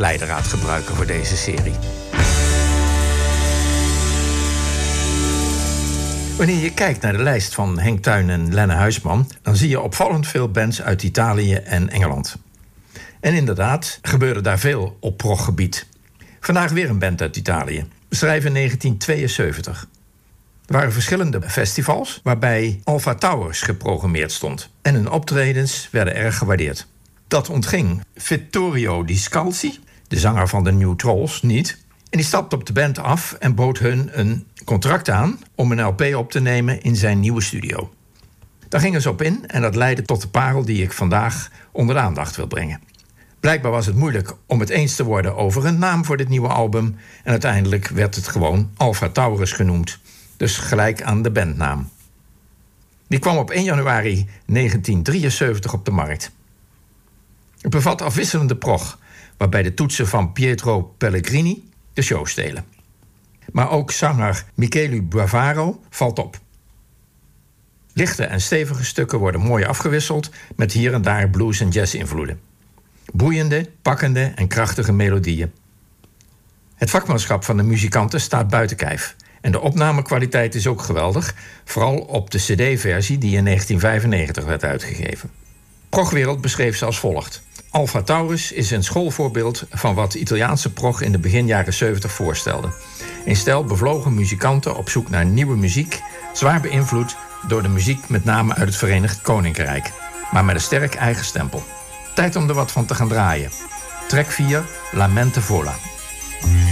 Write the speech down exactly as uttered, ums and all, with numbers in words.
leidraad gebruiken voor deze serie. Wanneer je kijkt naar de lijst van Henk Tuin en Lenne Huisman, dan zie je opvallend veel bands uit Italië en Engeland. En inderdaad gebeurde daar veel op proggebied. Vandaag weer een band uit Italië. We schrijven negentien tweeënzeventig. Er waren verschillende festivals waarbij Alpha Towers geprogrammeerd stond. En hun optredens werden erg gewaardeerd. Dat ontging Vittorio Di Scalzi, de zanger van de New Trolls, niet. En die stapte op de band af en bood hun een contract aan om een L P op te nemen in zijn nieuwe studio. Daar gingen ze op in en dat leidde tot de parel die ik vandaag onder de aandacht wil brengen. Blijkbaar was het moeilijk om het eens te worden over een naam voor dit nieuwe album en uiteindelijk werd het gewoon Alpha Taurus genoemd, dus gelijk aan de bandnaam. Die kwam op één januari negentien drieënzeventig op de markt. Het bevat afwisselende prog, waarbij de toetsen van Pietro Pellegrini de show stelen. Maar ook zanger Michele Bavaro valt op. Lichte en stevige stukken worden mooi afgewisseld met hier en daar blues- en jazz-invloeden. Boeiende, pakkende en krachtige melodieën. Het vakmanschap van de muzikanten staat buiten kijf. En de opnamekwaliteit is ook geweldig, vooral op de cd-versie die in negentien vijfennegentig werd uitgegeven. Progwereld beschreef ze als volgt. Alpha Taurus is een schoolvoorbeeld van wat Italiaanse prog in de begin jaren zeventig voorstelde. Een stel bevlogen muzikanten op zoek naar nieuwe muziek, zwaar beïnvloed door de muziek met name uit het Verenigd Koninkrijk, maar met een sterk eigen stempel. Tijd om er wat van te gaan draaien. Track vier, La Mente Vola.